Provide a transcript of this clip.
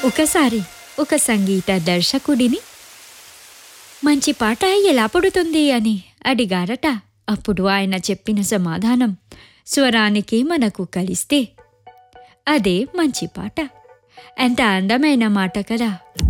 ఒకసారి ఒక సంగీత దర్శకుడిని మంచి పాట ఎలా పుడుతుంది అని అడిగారట. అప్పుడు ఆయన చెప్పిన సమాధానం, స్వరానికి మనకు కలిస్తే అదే మంచి పాట. ఎంత అందమైన మాట కదా.